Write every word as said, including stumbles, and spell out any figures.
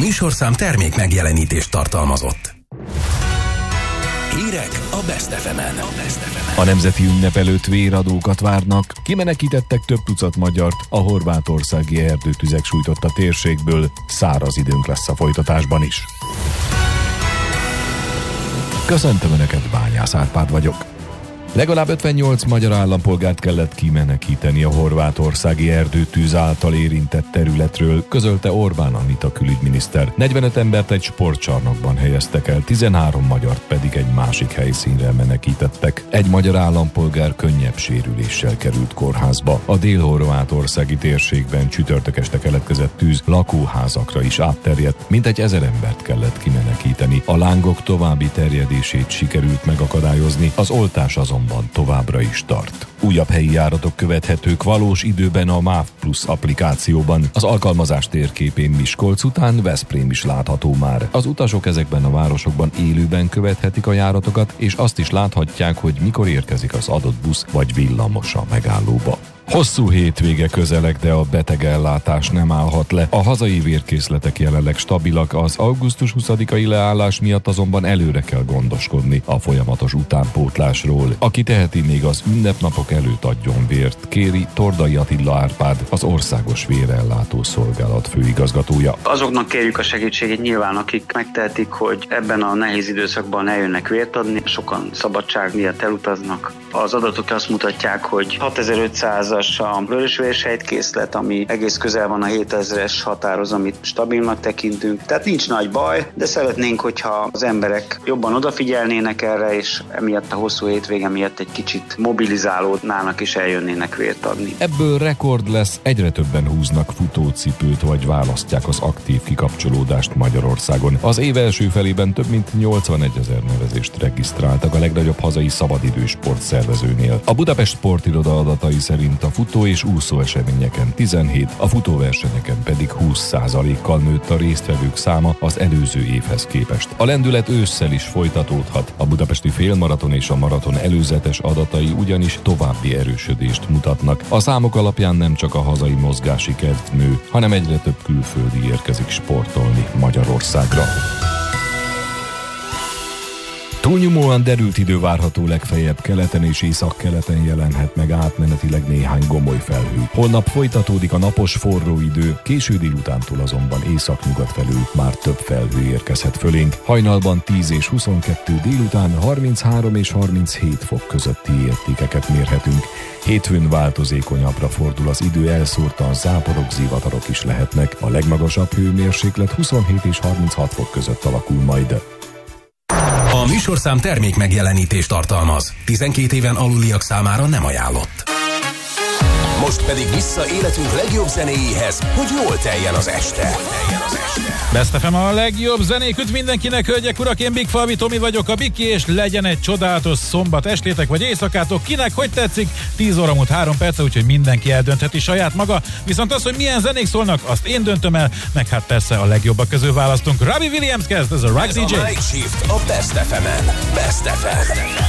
műsorszám termék megjelenítést tartalmazott. Hírek a Best ef emen. A nemzeti ünnep előtt véradókat várnak, kimenekítettek több tucat magyart, a horvátországi erdőtüzek sújtotta térségből, száraz időnk lesz a folytatásban is. Köszöntöm Önöket, Bányász Árpád vagyok. Legalább ötvennyolc magyar állampolgárt kellett kimenekíteni a horvátországi erdőtűz által érintett területről, közölte Orbán Anita külügyminiszter. negyvenöt embert egy sportcsarnokban helyeztek el, tizenhárom magyart pedig egy másik helyszínre menekítettek. Egy magyar állampolgár könnyebb sérüléssel került kórházba. A dél-horvátországi térségben csütörtök este keletkezett tűz lakóházakra is átterjedt, mintegy ezer embert kellett kimenekíteni. A lángok további terjedését sikerült megakadályozni, az oltás azon továbbra is tart. Újabb helyi járatok követhetők valós időben a MÁV Plus applikációban. Az alkalmazás térképén Miskolc után Veszprém is látható már. Az utasok ezekben a városokban élőben követhetik a járatokat, és azt is láthatják, hogy mikor érkezik az adott busz vagy villamos a megállóba. Hosszú hétvége közeleg, de a betegellátás nem állhat le. A hazai vérkészletek jelenleg stabilak, az augusztus huszadikai leállás miatt azonban előre kell gondoskodni a folyamatos utánpótlásról. Aki teheti, még az ünnepnapok előtt adjon vért, kéri Tordai Attila Árpád, az Országos Vérellátó Szolgálat főigazgatója. Azoknak kérjük a segítségét nyilván, akik megtehetik, hogy ebben a nehéz időszakban eljönnek vért adni. Sokan szabadság miatt elutaznak. Az adatok azt mutatják, hogy hatezer-ötszázas a vörösvérsejtkészlet, ami egész közel van a hétezres határhoz, amit stabilnak tekintünk. Tehát nincs nagy baj, de szeretnénk, hogyha az emberek jobban odafigyelnének erre, és emiatt a hosszú hétvége miatt egy kicsit mobilizálódnának és eljönnének vért adni. Ebből rekord lesz, egyre többen húznak futócipőt vagy választják az aktív kikapcsolódást Magyarországon. Az év első felében több mint nyolcvanegyezer nevezést regisztráltak a legnagyobb hazai szabadidős sportszervezőnél. A Budapest Sportiroda adatai szerint a futó és úszó eseményeken tizenhét, a futóversenyeken pedig húsz százalékkal nőtt a résztvevők száma az előző évhez képest. A lendület ősszel is folytatódhat. A budapesti félmaraton és a maraton előzetes adatai ugyanis további erősödést mutatnak. A számok alapján nem csak a hazai mozgási kedv nő, hanem egyre több külföldi érkezik sportolni Magyarországra. Túlnyomóan derült idő várható, legfeljebb keleten és északkeleten jelenhet meg átmenetileg néhány gomoly felhő. Holnap folytatódik a napos forró idő, késő délutántól azonban északnyugat felől már több felhő érkezhet fölénk. Hajnalban tíz és huszonkettő, délután harminchárom és harminchét fok közötti értékeket mérhetünk. Hétfőn változékonyabbra fordul az idő, elszórtan záporok, zivatarok is lehetnek. A legmagasabb hőmérséklet huszonhét és harminchat fok között alakul majd. A műsorszám termék megjelenítést tartalmaz. tizenkét éven aluliak számára nem ajánlott. Most pedig vissza életünk legjobb zenéjéhez, hogy jól teljen az este. Best ef em a legjobb zenék üt mindenkinek, hölgyek, urak, én Big Falvi Tomi vagyok, a Biki, és legyen egy csodálatos szombat estétek vagy éjszakátok, kinek hogy tetszik, tíz óra múlt három perce, úgyhogy mindenki eldöntheti saját maga, viszont az, hogy milyen zenék szólnak, azt én döntöm el, meg hát persze a legjobbak közül választunk. Robbie Williams kezd, ez a Rock dé dzsé. Ez a Night Shift a Best ef emen. Best ef em.